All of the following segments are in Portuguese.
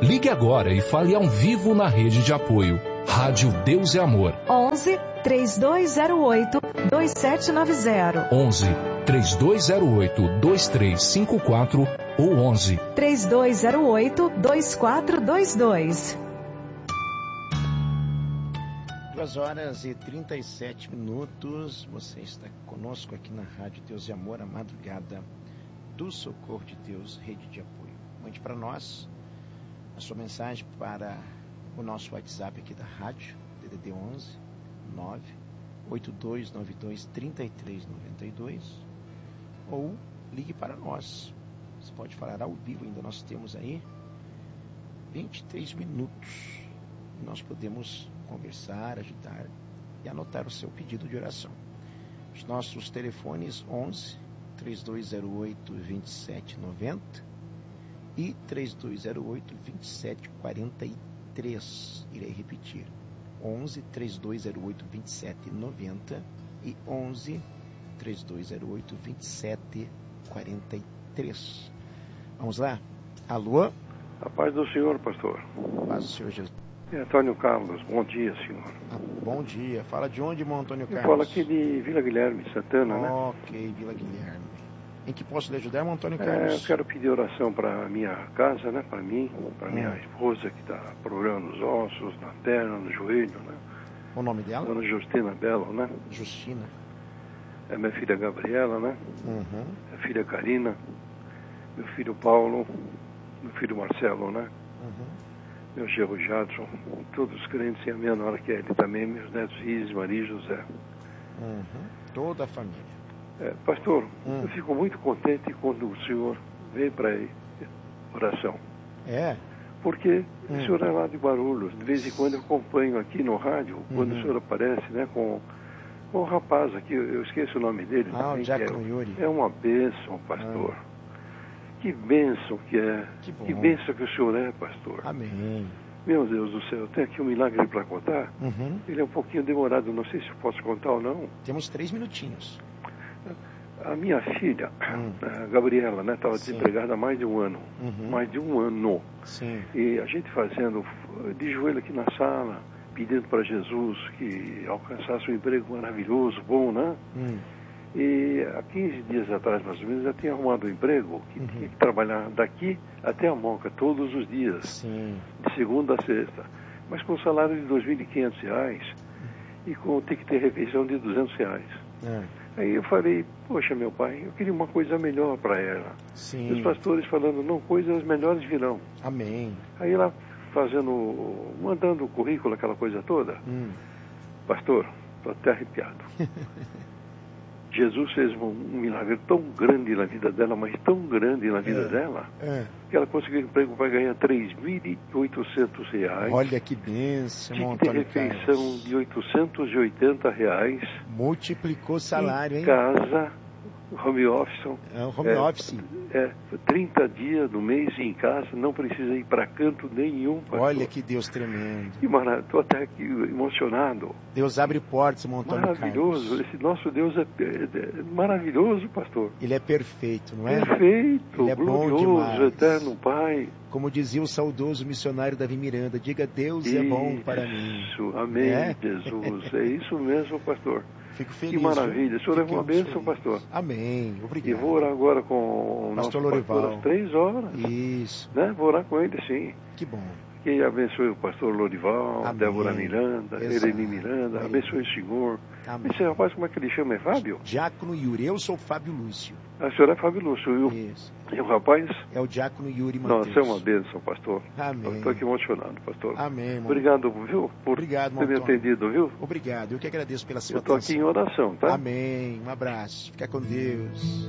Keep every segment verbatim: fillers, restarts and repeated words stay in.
Ligue agora e fale ao vivo na rede de apoio. Rádio Deus é Amor. onze, três dois zero oito, dois sete nove zero. onze, três dois zero oito, dois três cinco quatro ou onze, três dois zero oito, dois quatro dois dois. duas horas e trinta e sete minutos. Você está conosco aqui na Rádio Deus e Amor, a madrugada do Socorro de Deus, rede de apoio. Mande para nós a sua mensagem para o nosso WhatsApp aqui da rádio, D D D onze, nove oito dois nove dois, três três nove dois, ou ligue para nós. Você pode falar ao vivo, ainda nós temos aí vinte e três minutos e nós podemos conversar, ajudar e anotar o seu pedido de oração. Os nossos telefones onze, três dois zero oito, dois sete nove zero e três dois zero oito, dois sete quatro três. Irei repetir: onze, três dois zero oito, dois sete nove zero e onze, três dois zero oito, dois sete quatro três. Vamos lá? Alô? A paz do Senhor, pastor. A paz do Senhor Jesus. É Antônio Carlos, bom dia, senhor. Ah, bom dia. Fala de onde, irmão Antônio Carlos? Eu falo aqui de Vila Guilherme, Santana, né? Ok, Vila Guilherme. Em que posso lhe ajudar, irmão Antônio É, Carlos? eu quero pedir oração para minha casa, né? Para mim, para minha hum. esposa que está problema nos ossos, na perna, no joelho, né? O nome dela? Dona Justina Belo, né? Justina. É minha filha Gabriela, né? Uhum. Minha filha Karina, meu filho Paulo, meu filho Marcelo, né? Uhum. Meu genro Jadson, todos os crentes e a minha nora Kelly também, meus netos Isis, Maria e José. Uhum. Toda a família. É, pastor, hum. eu fico muito contente quando o senhor vem para oração. É? Porque hum. o senhor é lá de Guarulhos. De vez em quando eu acompanho aqui no rádio, uhum. quando o senhor aparece, né, com, com o rapaz aqui, eu esqueço o nome dele. Ah, também, o Diácono é, Yuri. É uma bênção, pastor. Ah. Que bênção que é. Que bom. Que bênção que o senhor é, pastor. Amém. Meu Deus do céu, tem aqui um milagre para contar. Uhum. Ele é um pouquinho demorado, não sei se eu posso contar ou não. Temos três minutinhos. A minha filha, hum. a Gabriela, né, estava desempregada há mais de um ano. Uhum. Mais de um ano. Sim. E a gente fazendo de joelho aqui na sala, pedindo para Jesus que alcançasse um emprego maravilhoso, bom, né? Hum. E há quinze dias atrás, mais ou menos, já tinha arrumado um emprego que uhum. tinha que trabalhar daqui até a Moca, todos os dias. Sim. De segunda a sexta. Mas com salário de dois mil e quinhentos reais uhum. e com ter que ter refeição de duzentos reais. É. Aí eu falei, poxa, meu pai, eu queria uma coisa melhor para ela. Sim. E os pastores falando, não, coisas melhores virão. Amém. Aí ela fazendo, mandando o currículo, aquela coisa toda. Hum. Pastor, estou até arrepiado. Jesus fez um, um milagre tão grande na vida dela, mas tão grande na vida é. dela, é. que ela conseguiu emprego para ganhar três mil e oitocentos reais. Olha que bênção, tinha que ter refeição Carlos. de oitocentos e oitenta reais. Multiplicou o salário, em hein? casa, home office. É, home é, office. É, trinta dias do mês em casa, não precisa ir para canto nenhum. Pastor. Olha que Deus tremendo. Que maravilha, estou até aqui emocionado. Deus abre portas, irmão Antônio Maravilhoso, Carlos. Esse nosso Deus é, é, é maravilhoso, pastor. Ele é perfeito, não é? Perfeito, Ele é glorioso, bom demais. eterno Pai. Como dizia o saudoso missionário Davi Miranda, diga Deus isso, é bom para mim. Isso, amém, é? Jesus. É isso mesmo, pastor. Fico feliz. Que maravilha. O senhor Fiquei é uma bênção, pastor. Amém. Obrigado. E vou orar agora com o pastor nosso Lorival. pastor às três horas. Isso. Né? Vou orar com ele, sim. Que bom. Que abençoe o pastor Lorival, Amém. Débora Miranda, Exato. Eleni Miranda. Amém. Abençoe o senhor. Amém. Esse rapaz, como é que ele chama? É Fábio? Diácono Yuri. Eu sou Fábio Lúcio. A senhora é Fábio Lúcio. E Isso. E o rapaz? É o Diácono Yuri Matheus. Nossa, é uma bênção, pastor. Amém. Estou aqui emocionado, pastor. Amém, irmão. Obrigado, viu? Por Obrigado, ter me atendido, viu? Obrigado. Eu que agradeço pela sua atenção. Eu estou aqui em oração, tá? Amém. Um abraço. Fica com Deus.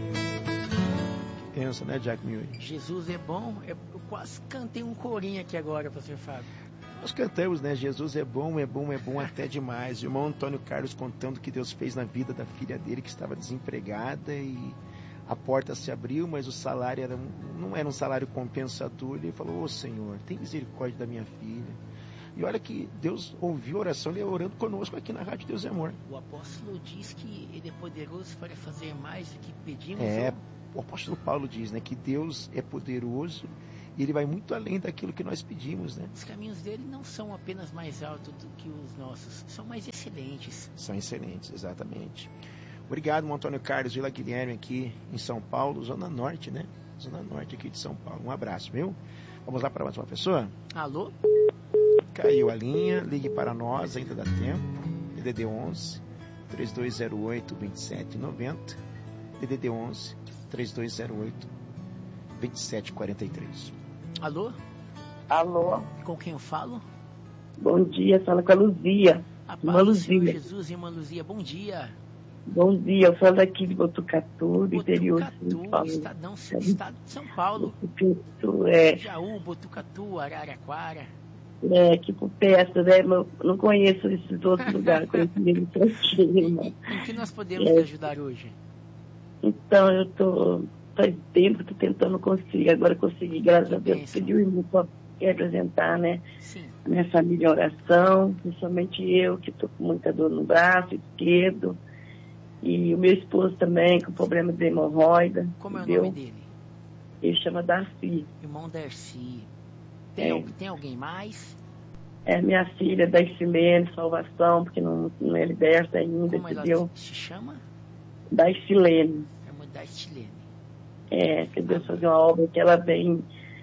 Pensa, né, Diácono Yuri? Jesus é bom. Eu quase cantei um corinho aqui agora, pastor Fábio. Nós cantamos, né? Jesus é bom, é bom, é bom até demais. O irmão Antônio Carlos contando o que Deus fez na vida da filha dele, que estava desempregada, e a porta se abriu, mas o salário era, não era um salário compensador. Ele falou, ô oh, Senhor, tem misericórdia da minha filha. E olha que Deus ouviu a oração, ele orando conosco aqui na Rádio Deus é Amor. O apóstolo diz que ele é poderoso para fazer mais do que pedimos. É, o apóstolo Paulo diz, né, que Deus é poderoso E Ele vai muito além daquilo que nós pedimos, né? Os caminhos dele não são apenas mais altos do que os nossos, são mais excelentes. São excelentes, exatamente. Obrigado, Antônio Carlos Vila Guilherme, aqui em São Paulo, Zona Norte, né? Zona Norte aqui de São Paulo. Um abraço, viu? Vamos lá para mais uma pessoa? Alô? Caiu a linha, ligue para nós, ainda dá tempo. D D D onze, três dois zero oito, dois sete nove zero. D D D onze, três dois zero oito, dois sete quatro três. Alô? Alô? Com quem eu falo? Bom dia, fala com a Luzia. A Irmã paz do Luzia. Senhor Jesus, irmã Luzia, bom dia. Bom dia, eu falo aqui de Botucatu, do interior de São Botucatu, Paulo. estadão, estado de São Paulo. Botucatu, é, Jaú, Botucatu, Araraquara. é aqui por perto, né? Eu não conheço esses outros lugares, conheço mesmo certinho, irmão. Em que nós podemos É. te ajudar hoje? Então, eu tô, faz tempo que tô tentando conseguir, agora consegui, graças a Deus, bênção. pedi o irmão para representar, né? Sim. A minha família em oração, principalmente eu, que tô com muita dor no braço esquerdo, e o meu esposo também, com problema de hemorroida. Como é o entendeu? nome dele? Ele chama Darcy. Irmão Darcy. Tem, É. al- tem alguém mais? É minha filha da Isilene, salvação, porque não, não é liberta ainda, Como ela entendeu? se chama? Da Isilene. Irmã da Estilene. É, que Deus fazer uma obra que ela vem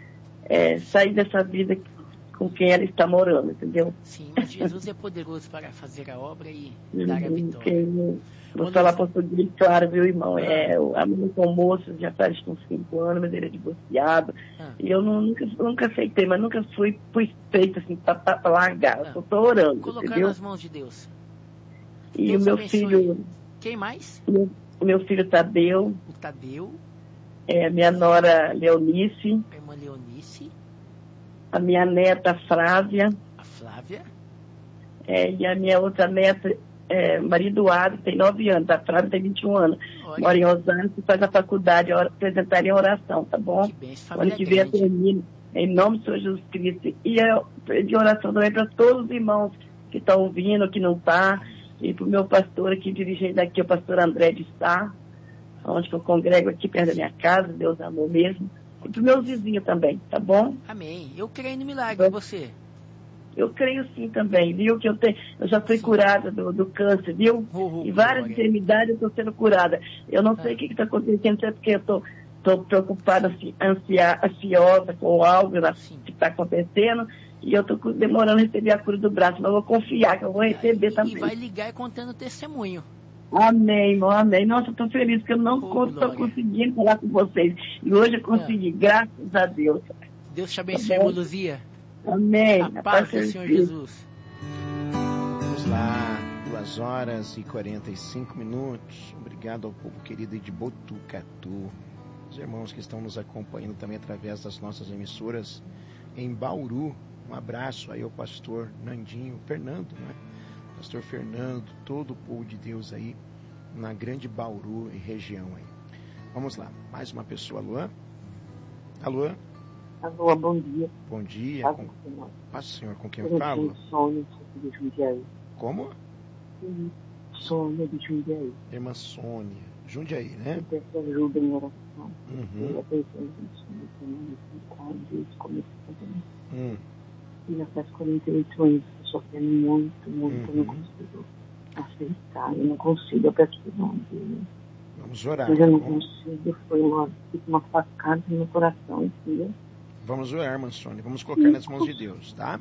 é, sair dessa vida com quem ela está morando, entendeu? Sim, mas Jesus é poderoso para fazer a obra e dar a Uhum, vitória. que- Vou Ô, falar Lúcia. português, claro, viu, irmão? É, o- a minha com moço já faz uns cinco anos, mas ele é divorciado. Ah. E eu não, nunca, nunca aceitei, mas nunca fui pus peito assim, pra, pra, pra largar. Ah. Eu tô orando, Colocar entendeu? nas mãos de Deus. E Deus o meu abençoe. filho, Quem mais? meu, o meu filho Tadeu, O Tadeu, é, minha nora Leonice, a irmã Leonice, a minha neta Flávia, a Flávia, é, e a minha outra neta, é, Maria Eduardo, tem nove anos, a Flávia tem vinte e um anos. Olha. Mora em Osasco e faz a faculdade, a hora apresentar em oração, tá bom? que bênção, Quando família tiver, grande. termina, em nome do Senhor Jesus Cristo. E eu de oração também para todos os irmãos que estão ouvindo, que não estão, e para o meu pastor aqui, dirigindo aqui, o pastor André de Sá, onde que eu congrego aqui perto da minha casa, Deus amou mesmo. E para os meus vizinhos também, tá bom? Amém. Eu creio no milagre, e você? Eu creio sim também, viu? Que eu, tenho, eu já fui curada do, do câncer, viu? Oh, oh, E várias glória. enfermidades eu estou sendo curada. Eu não sei Ah. o que está acontecendo, se é porque eu estou tô preocupada, assim, ansia, ansiosa com algo lá Sim. que está acontecendo, e eu estou demorando a receber a cura do braço, mas eu vou confiar que eu vou receber E também. vai ligar contando testemunho. Amém, irmão, amém. Nossa, eu estou feliz porque eu não Oh, estou glória. conseguindo falar com vocês. E hoje eu consegui, graças a Deus. Deus te Tá abençoe, bom. irmã Luzia. Amém. A paz do Senhor Jesus. Vamos lá, duas horas e quarenta e cinco minutos. Obrigado ao povo querido de Botucatu. Os irmãos que estão nos acompanhando também através das nossas emissoras em Bauru. Um abraço aí ao pastor Nandinho, Fernando, né? Pastor Fernando, todo o povo de Deus aí na grande Bauru e região aí. Vamos lá, mais uma pessoa, Alô? Alô? Alô, bom dia. Bom dia. Paz Com... do Senhor. Paz do Senhor, com quem eu Eu falo? tenho Sônia de Jundiaí. Como? Sim, Sônia de Jundiaí. Irmã Sônia. Jundiaí, né? Eu peço ajuda em oração. Uhum. Eu pensei em semana com desde o começo do casamento. Hum. E já faz quarenta e oito anos, estou sofrendo muito, muito, eu não Uhum. consigo aceitar, eu não consigo, eu peço perdão dele. Vamos orar. Mas eu não Vamos, consigo, foi uma, uma facada no meu coração, entendeu? vamos orar, irmã Sônia. Vamos colocar nas mãos de Deus, tá?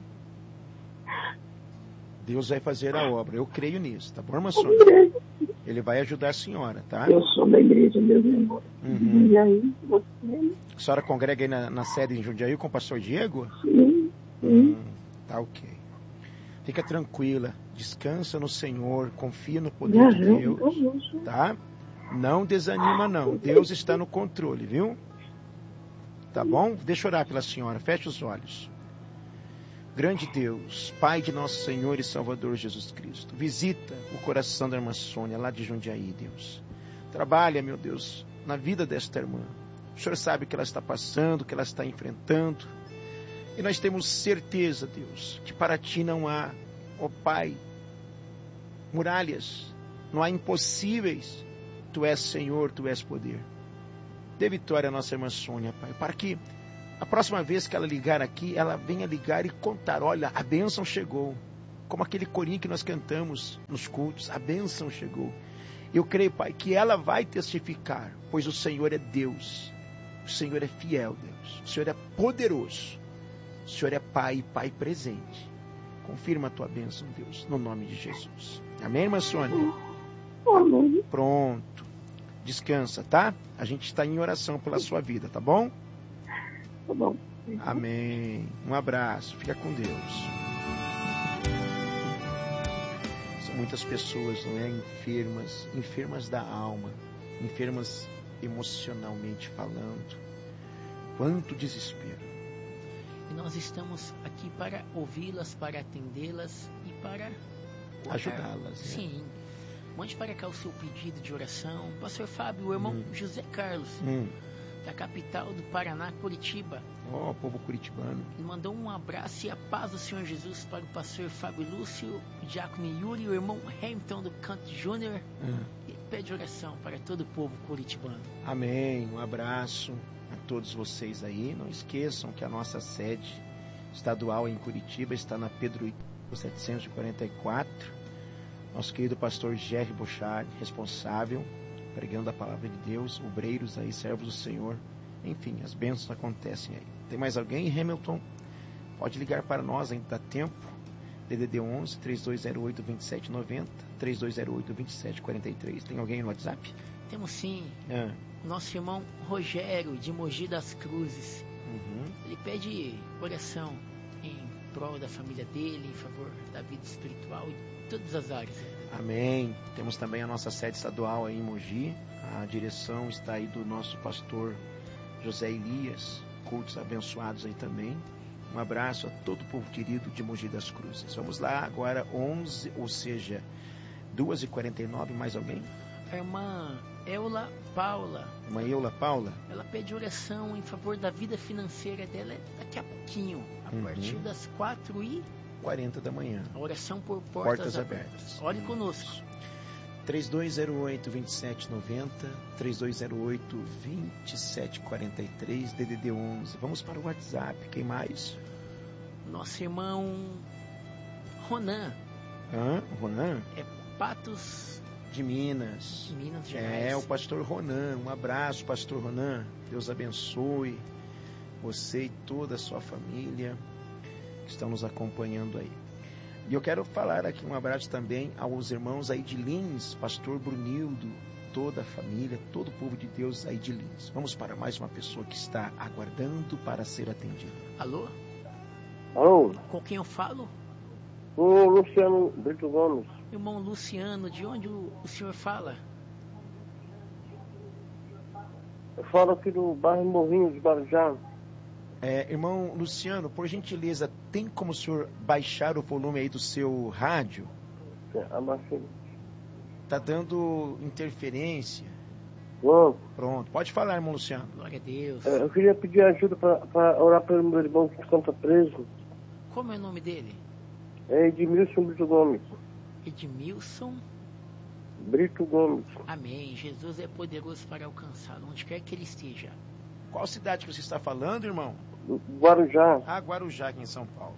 Deus vai fazer a obra. Eu creio nisso, tá bom, irmã Sônia? Ele vai ajudar a senhora, tá? Eu sou da igreja, Deus me amor. Uhum. E aí, você? A senhora congrega aí na, na sede em Jundiaí com o pastor Diego? Sim, sim. Hum, tá ok. Fica tranquila. Descansa no Senhor. Confia no Me poder de ajuda, Deus, me ajuda. tá? Não desanima, não. Deus está no controle, viu? Tá bom? Deixa eu orar pela senhora. Feche os olhos. Grande Deus, Pai de nosso Senhor e Salvador Jesus Cristo, visita o coração da irmã Sônia, lá de Jundiaí, Deus. Trabalha, meu Deus, na vida desta irmã. O Senhor sabe o que ela está passando, o que ela está enfrentando. E nós temos certeza, Deus, que para Ti não há, ó Pai, muralhas, não há impossíveis. Tu és Senhor, Tu és poder. Dê vitória à nossa irmã Sônia, Pai, para que A próxima vez que ela ligar aqui, ela venha ligar e contar, olha, a bênção chegou. Como aquele corinho que nós cantamos nos cultos, a bênção chegou. Eu creio, Pai, que ela vai testificar, pois o Senhor é Deus. O Senhor é fiel, Deus. O Senhor é poderoso. O Senhor é Pai e Pai presente. Confirma a tua bênção, Deus, no nome de Jesus. Amém, irmã Sônia? Amém. Pronto. Descansa, tá? A gente está em oração pela sua vida, tá bom? Tá bom. Amém. Um abraço. Fica com Deus. São muitas pessoas, não é? Enfermas, enfermas da alma, enfermas emocionalmente falando. Quanto desespero. E nós estamos aqui para ouvi-las, para atendê-las e para ajudá-las. Né? Sim. Mande para cá o seu pedido de oração. Pastor Fábio, o irmão hum. José Carlos, hum. da capital do Paraná, Curitiba. Ó, oh, povo curitibano. Ele mandou um abraço e a paz do Senhor Jesus para o pastor Fábio Lúcio, o diácono Yuri, o irmão Hamilton do Canto Júnior. Hum. E pede oração para todo o povo curitibano. Amém. Um abraço a todos vocês aí. Não esqueçam que a nossa sede estadual em Curitiba está na Pedro setecentos e quarenta e quatro. Nosso querido pastor Jerry Bochard, responsável, pregando a palavra de Deus, obreiros aí, servos do Senhor. Enfim, as bênçãos acontecem aí. Tem mais alguém, Hamilton? Pode ligar para nós, ainda dá tempo. D D D onze, três dois zero oito, dois sete nove zero, três dois zero oito, dois sete quatro três. Tem alguém no WhatsApp? Temos sim. Ah. Nosso irmão Rogério, de Mogi das Cruzes. Uhum. Ele pede oração em prol da família dele, em favor da vida espiritual e todas as áreas. Amém. Temos também a nossa sede estadual aí em Mogi. A direção está aí do nosso pastor José Elias. Cultos abençoados aí também. Um abraço a todo o povo querido de Mogi das Cruzes. Vamos lá, agora onze, ou seja, duas e quarenta e nove, mais alguém? A irmã Eula Paula. Irmã Eula Paula? Ela pede oração em favor da vida financeira dela daqui a pouquinho, a uhum. partir das quatro e quarenta da manhã. A oração por portas, portas abertas. abertas. Ore Isso. conosco. três dois zero oito, dois sete nove zero, três dois zero oito, dois sete quatro três, D D D onze. Vamos para o WhatsApp. Quem mais? Nosso irmão Ronan. Hã? Ronan? É Patos de Minas. Minas Gerais. É, o pastor Ronan. Um abraço, pastor Ronan. Deus abençoe você e toda a sua família que estão nos acompanhando aí. E eu quero falar aqui um abraço também aos irmãos aí de Lins, pastor Brunildo, toda a família, todo o povo de Deus aí de Lins. Vamos para mais uma pessoa que está aguardando para ser atendida. Alô? Alô? Com quem eu falo? O Luciano Brito Gomes. Irmão Luciano, de onde o, o senhor fala? Eu falo aqui do bairro Morrinho de Guarujá. É, irmão Luciano, por gentileza, tem como o senhor baixar o volume aí do seu rádio? É, abaixei. Tá dando interferência. Pronto. Pronto. Pode falar, irmão Luciano. Glória a Deus. É, eu queria pedir ajuda para orar pelo meu irmão que está preso. Como é o nome dele? É Edmilson Brito Gomes. Edmilson Brito Gomes. Amém. Jesus é poderoso para alcançá-lo, onde quer que ele esteja. Qual cidade que você está falando, irmão? Guarujá. Ah, Guarujá, aqui em São Paulo.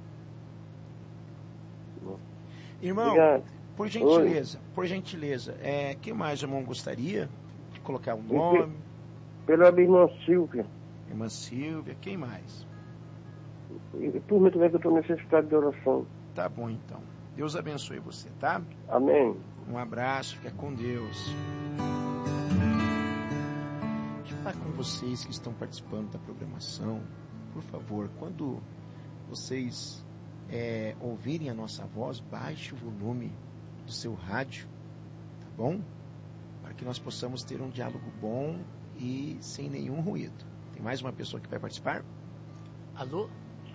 Irmão, Obrigado. por gentileza, Oi. por gentileza, é, que mais o irmão gostaria de colocar um nome? Pela minha irmã Silvia. Irmã Silvia, quem mais? E por mim também que eu estou necessitado de oração. Tá bom, então. Deus abençoe você, tá? Amém. Um abraço, fica com Deus. Deixa eu falar com vocês que estão participando da programação. Por favor, quando vocês é, ouvirem a nossa voz, baixe o volume do seu rádio, tá bom? Para que nós possamos ter um diálogo bom e sem nenhum ruído. Tem mais uma pessoa que vai participar? Alô?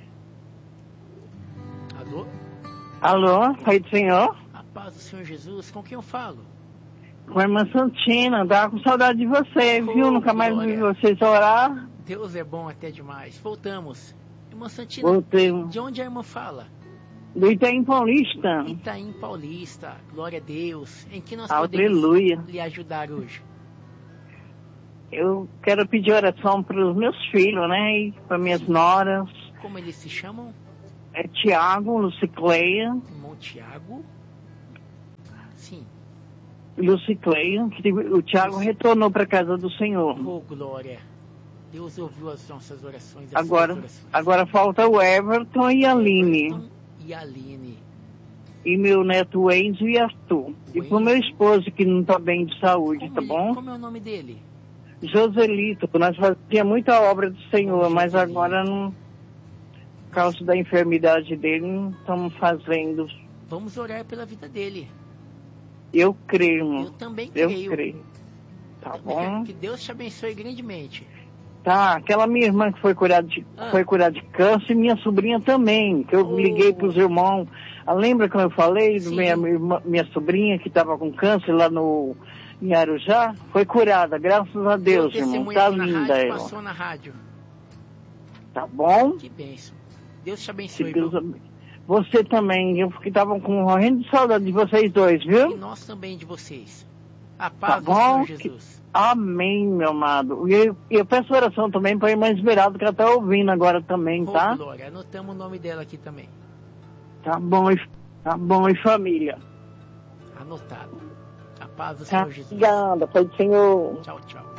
Alô? Alô, Pai do Senhor? A paz do Senhor Jesus, com quem eu falo? Com a irmã Santina, dava com saudade de você, oh, viu? Nunca mais vi vocês orar. Deus é bom até demais. Voltamos. Irmã Santina, Voltemos. De onde a irmã fala? Do Itaim Paulista. Itaim Paulista, glória a Deus. Em que nós Aleluia. podemos lhe ajudar hoje? eu quero pedir oração para os meus filhos, né? E para minhas noras. Como eles se chamam? É Tiago, Lucicleia. Irmão Tiago. Sim. Lucicleia, que o Tiago retornou para a casa do Senhor. Oh, glória. Deus ouviu as nossas orações. As agora, orações. agora falta o Everton e a Aline. Everton e a Aline. E meu neto Enzo e Arthur. O e pro meu esposo, que não está bem de saúde, como tá ele, bom? Como é o nome dele? Joselito. Nós fazíamos muita obra do Senhor, oh, mas Joselito. Agora não... Por causa da enfermidade dele, não estamos fazendo. Vamos orar pela vida dele. Eu creio, irmão. Eu também creio. Eu creio. Tá também bom? Quero que Deus te abençoe grandemente. Tá, aquela minha irmã que foi curada de, ah. foi curada de câncer, e minha sobrinha também, que eu oh. liguei pros irmãos. Ah, lembra que eu falei da minha, minha, minha sobrinha que estava com câncer lá no em Arujá? Foi curada, graças a Deus, irmão. Tá linda ela. Passou na rádio. Tá bom? Que bênção. Deus te abençoe, Deus ab... Você também, eu que tava com morrendo de saudade de vocês dois, viu? E nós também de vocês. A paz tá do bom? Senhor Jesus. Que... Amém, meu amado. E eu, eu peço oração também para a irmã Esmeralda, que ela tá ouvindo agora também, oh, tá? Glória, anotamos o nome dela aqui também. Tá bom, e, tá bom, e família? Anotado. A paz do tá, Senhor Jesus. Obrigada, Pai do Senhor. Tchau, tchau.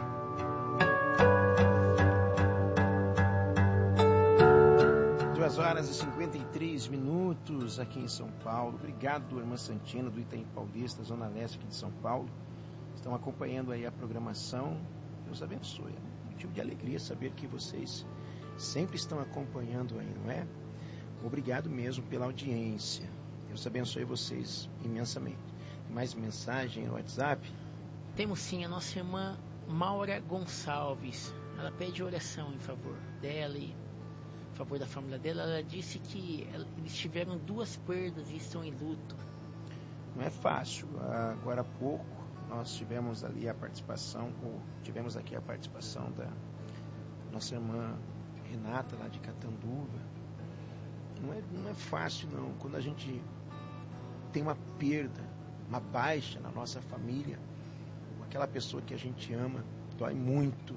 duas horas e cinquenta e três minutos aqui em São Paulo. Obrigado, irmã Santina, do Itaim Paulista, Zona Leste aqui de São Paulo. Estão acompanhando aí a programação. Deus abençoe. É um motivo de alegria saber que vocês sempre estão acompanhando aí, não é? Obrigado mesmo pela audiência. Deus abençoe vocês imensamente. Tem mais mensagem no WhatsApp? Temos sim, a nossa irmã Maura Gonçalves. Ela pede oração em favor dela e em favor da família dela. Ela disse que eles tiveram duas perdas e estão em luto. Não é fácil. Agora há pouco nós tivemos ali a participação, ou tivemos aqui a participação da nossa irmã Renata, lá de Catanduva. Não é, não é fácil, não. Quando a gente tem uma perda, uma baixa na nossa família, aquela pessoa que a gente ama, dói muito.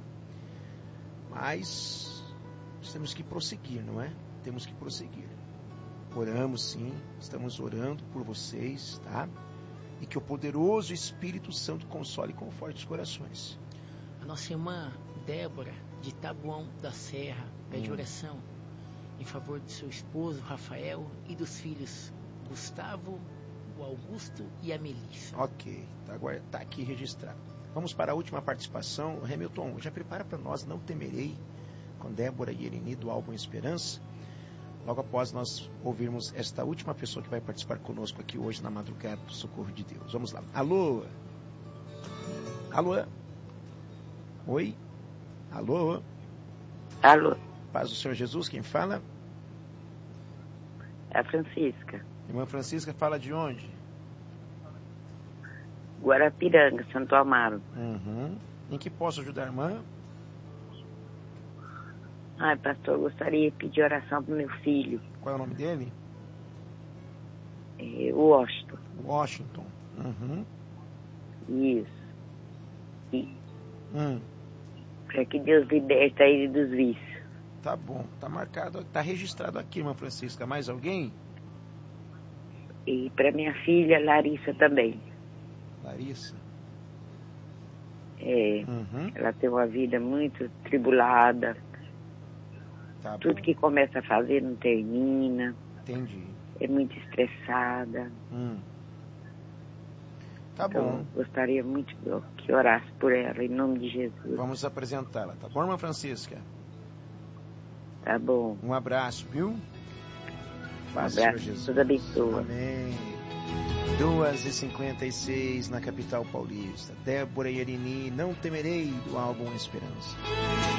Mas nós temos que prosseguir, não é? Temos que prosseguir. Oramos sim, estamos orando por vocês, tá? E que o poderoso Espírito Santo console e conforte os corações. A nossa irmã Débora, de Taboão da Serra, pede hum. oração em favor do seu esposo, Rafael, e dos filhos, Gustavo, o Augusto e a Melissa. Ok, tá, agora tá aqui registrado. Vamos para a última participação. Hamilton, já prepara para nós, Não Temerei, com Débora e Eleni, do álbum Esperança. Logo após nós ouvirmos esta última pessoa que vai participar conosco aqui hoje na madrugada do Socorro de Deus. Vamos lá. Alô? Alô? Oi? Alô? Alô? Paz do Senhor Jesus, quem fala? É a Francisca. Irmã Francisca, fala de onde? Guarapiranga, Santo Amaro. Uhum. Em que posso ajudar a irmã? Ai, pastor, eu gostaria de pedir oração para o meu filho. Qual é o nome dele? É, Washington. Washington. Uhum. Isso. E hum. para que Deus liberte ele dos vícios. Tá bom, tá marcado, tá registrado aqui, irmã Francisca. Mais alguém? E para minha filha, Larissa, também. Larissa? É, uhum. Ela tem uma vida muito tribulada. Tá Tudo bom. que começa a fazer não termina. Entendi. É muito estressada. Hum. Tá então, bom. Gostaria muito que orasse por ela, em nome de Jesus. Vamos apresentá-la, tá bom, irmã Francisca? Tá bom. Um abraço, viu? Paz, um abraço, Jesus. Deus abençoe. Amém. duas e cinquenta e seis na capital paulista. Débora e Eleni, Não Temerei, do álbum Esperança.